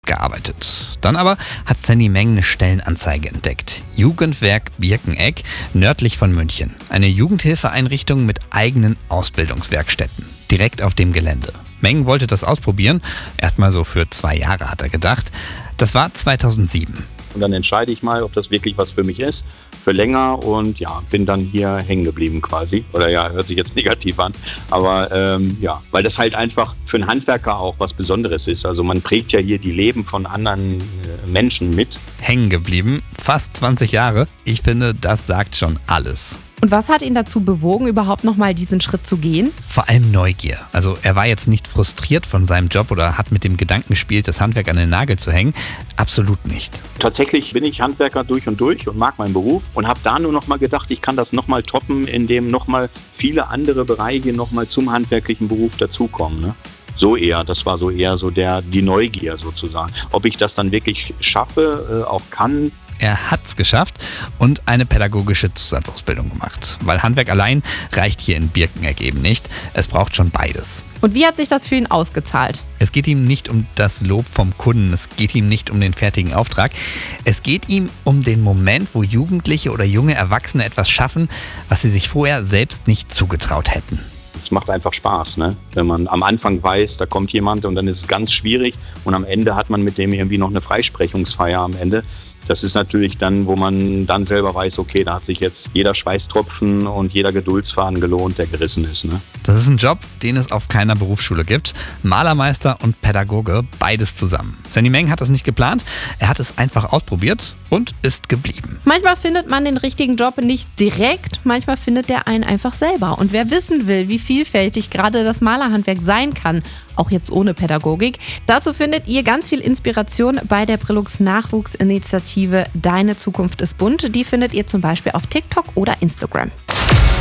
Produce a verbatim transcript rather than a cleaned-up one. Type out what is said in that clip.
gearbeitet. Dann aber hat Sandy Meng eine Stellenanzeige entdeckt. Jugendwerk Birkeneck, nördlich von München. Eine Jugendhilfeeinrichtung mit eigenen Ausbildungswerkstätten. Direkt auf dem Gelände. Meng wollte das ausprobieren. Erstmal so für zwei Jahre hat er gedacht. Das war zweitausendsieben. Und dann entscheide ich mal, ob das wirklich was für mich ist, für länger, und ja, bin dann hier hängen geblieben quasi. Oder ja, hört sich jetzt negativ an, aber ähm, ja, weil das halt einfach für einen Handwerker auch was Besonderes ist. Also man prägt ja hier die Leben von anderen äh, Menschen mit. Hängen geblieben, fast zwanzig Jahre. Ich finde, das sagt schon alles. Und was hat ihn dazu bewogen, überhaupt nochmal diesen Schritt zu gehen? Vor allem Neugier. Also er war jetzt nicht frustriert von seinem Job oder hat mit dem Gedanken gespielt, das Handwerk an den Nagel zu hängen. Absolut nicht. Tatsächlich bin ich Handwerker durch und durch und mag meinen Beruf und habe da nur noch mal gedacht, ich kann das noch mal toppen, indem noch mal viele andere Bereiche noch mal zum handwerklichen Beruf dazukommen. Ne? So eher, das war so eher so der die Neugier sozusagen. Ob ich das dann wirklich schaffe, äh, auch kann. Er hat es geschafft und eine pädagogische Zusatzausbildung gemacht. Weil Handwerk allein reicht hier in Birkeneck eben nicht. Es braucht schon beides. Und wie hat sich das für ihn ausgezahlt? Es geht ihm nicht um das Lob vom Kunden, es geht ihm nicht um den fertigen Auftrag. Es geht ihm um den Moment, wo Jugendliche oder junge Erwachsene etwas schaffen, was sie sich vorher selbst nicht zugetraut hätten. Es macht einfach Spaß, ne? Wenn man am Anfang weiß, da kommt jemand und dann ist es ganz schwierig und am Ende hat man mit dem irgendwie noch eine Freisprechungsfeier am Ende. Das ist natürlich dann, wo man dann selber weiß, okay, da hat sich jetzt jeder Schweißtropfen und jeder Geduldsfaden gelohnt, der gerissen ist. Ne? Das ist ein Job, den es auf keiner Berufsschule gibt. Malermeister und Pädagoge, beides zusammen. Sandy Meng hat das nicht geplant, er hat es einfach ausprobiert und ist geblieben. Manchmal findet man den richtigen Job nicht direkt, manchmal findet der einen einfach selber. Und wer wissen will, wie vielfältig gerade das Malerhandwerk sein kann, auch jetzt ohne Pädagogik, dazu findet ihr ganz viel Inspiration bei der Brillux Nachwuchsinitiative Deine Zukunft ist bunt. Die findet ihr zum Beispiel auf TikTok oder Instagram.